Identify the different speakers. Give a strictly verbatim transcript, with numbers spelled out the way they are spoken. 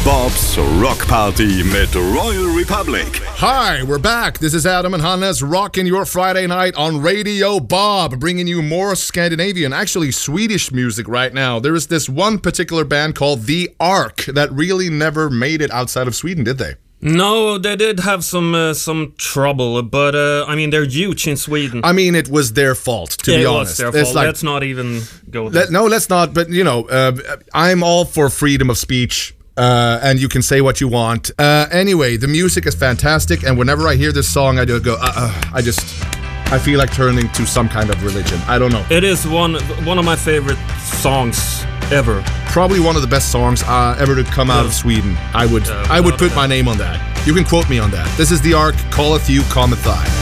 Speaker 1: Bob's Rock Party mit Royal Republic.
Speaker 2: Hi, we're back. This is Adam and Hannes rocking your Friday night on Radio Bob, bringing you more Scandinavian, actually Swedish music right now. There is this one particular band called The Ark that really never made it outside of Sweden, did they?
Speaker 3: No, they did have some uh, some trouble, but uh, I mean, they're huge in Sweden.
Speaker 2: I mean, it was their fault, to
Speaker 3: yeah,
Speaker 2: be
Speaker 3: it
Speaker 2: honest.
Speaker 3: was their
Speaker 2: It's
Speaker 3: fault.
Speaker 2: like-
Speaker 3: Let's not even go there.
Speaker 2: Let, no, let's not. But, you know, uh, I'm all for freedom of speech. Uh, and you can say what you want. Uh, anyway, the music is fantastic, and whenever I hear this song, I just go, uh, uh, I just, I feel like turning to some kind of religion. I don't know.
Speaker 3: It is one one of my favorite songs ever.
Speaker 2: Probably one of the best songs uh, ever to come out of Sweden. I would,
Speaker 3: Uh,
Speaker 2: I would
Speaker 3: without
Speaker 2: put
Speaker 3: a
Speaker 2: my name on that. You can quote me on that. This is The Ark, Calleth You, Cometh I.